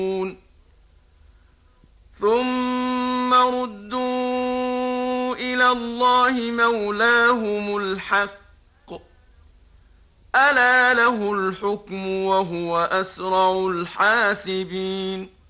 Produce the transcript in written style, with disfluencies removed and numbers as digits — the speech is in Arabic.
ثم ردوا إلى الله مولاهم الحق ألا له الحكم وهو أسرع الحاسبين